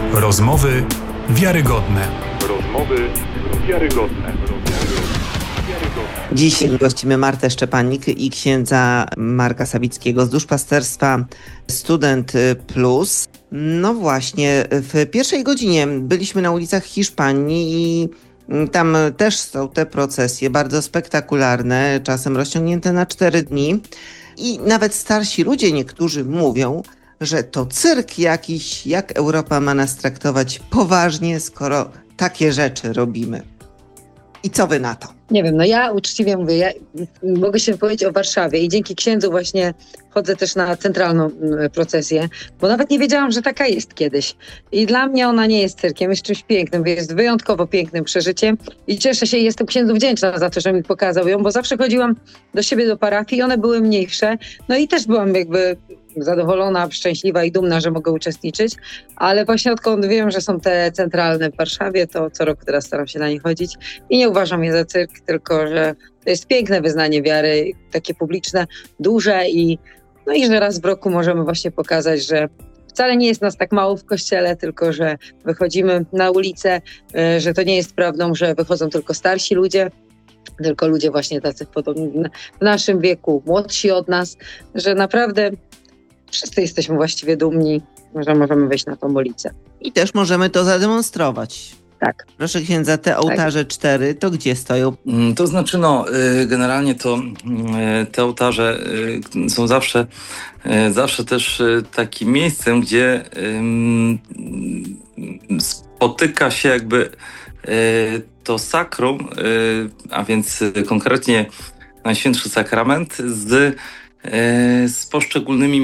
Rozmowy wiarygodne. Rozmowy wiarygodne. Dziś gościmy Martę Szczepanik i księdza Marka Sawickiego z Duszpasterstwa Student Plus. No właśnie, w pierwszej godzinie byliśmy na ulicach Hiszpanii i tam też są te procesje bardzo spektakularne, czasem rozciągnięte na 4 dni. I nawet starsi ludzie niektórzy mówią, że to cyrk jakiś, jak Europa ma nas traktować poważnie, skoro takie rzeczy robimy. I co wy na to? Nie wiem, ja uczciwie mówię, ja mogę się wypowiedzieć o Warszawie i dzięki księdzu właśnie chodzę też na centralną procesję, bo nawet nie wiedziałam, że taka jest kiedyś. I dla mnie ona nie jest cyrkiem, jest czymś pięknym, jest wyjątkowo pięknym przeżyciem i cieszę się i jestem księdzu wdzięczna za to, że mi pokazał ją, bo zawsze chodziłam do siebie do parafii i one były mniejsze, no i też byłam jakby zadowolona, szczęśliwa i dumna, że mogę uczestniczyć, ale właśnie odkąd wiem, że są te centralne w Warszawie, to co roku teraz staram się na nie chodzić i nie uważam je za cyrk, tylko że to jest piękne wyznanie wiary, takie publiczne, duże i że raz w roku możemy właśnie pokazać, że wcale nie jest nas tak mało w kościele, tylko że wychodzimy na ulicę, że to nie jest prawdą, że wychodzą tylko starsi ludzie, tylko ludzie właśnie tacy w naszym wieku, młodsi od nas, że naprawdę wszyscy jesteśmy właściwie dumni, że możemy wejść na tą ulicę. I też możemy to zademonstrować. Tak. Proszę księdza, te ołtarze 4, to gdzie stoją? To znaczy, generalnie to te ołtarze są zawsze też takim miejscem, gdzie spotyka się jakby to sakrum, a więc konkretnie Najświętszy Sakrament z poszczególnymi